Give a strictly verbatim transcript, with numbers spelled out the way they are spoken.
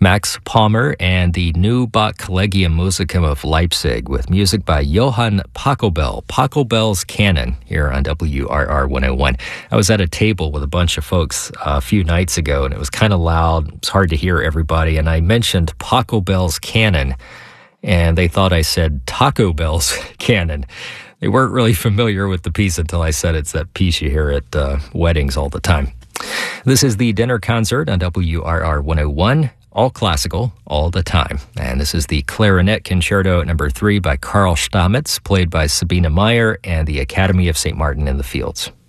Max Palmer and the Neubach Collegium Musicum of Leipzig with music by Johann Pachelbel, Pachelbel's Canon, here on W R R one oh one. I was at a table with a bunch of folks uh, a few nights ago, and it was kind of loud. It was hard to hear everybody, and I mentioned Pachelbel's Canon, and they thought I said Taco Bell's Canon. They weren't really familiar with the piece until I said it's that piece you hear at uh, weddings all the time. This is the Dinner Concert on W R R one oh one. All classical, all the time. And this is the Clarinet Concerto number three by Carl Stamitz, played by Sabina Meyer and the Academy of Saint Martin in the Fields.